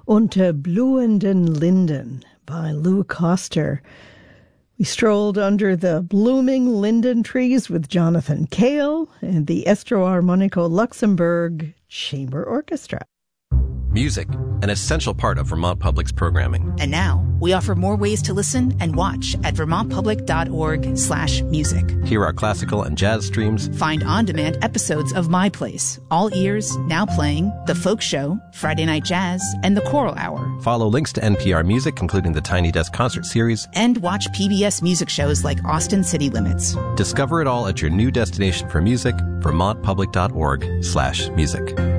Unter blühenden Linden by Lou Koster. We strolled under the blooming linden trees with Jonathan Cale and the Estro-Armonico Luxembourg Chamber Orchestra. Music, an essential part of Vermont Public's programming. And now, we offer more ways to listen and watch at vermontpublic.org/music. Hear our classical and jazz streams. Find on-demand episodes of My Place, All Ears, Now Playing, The Folk Show, Friday Night Jazz, and The Choral Hour. Follow links to NPR Music, including the Tiny Desk Concert Series. And watch PBS music shows like Austin City Limits. Discover it all at your new destination for music, vermontpublic.org/music.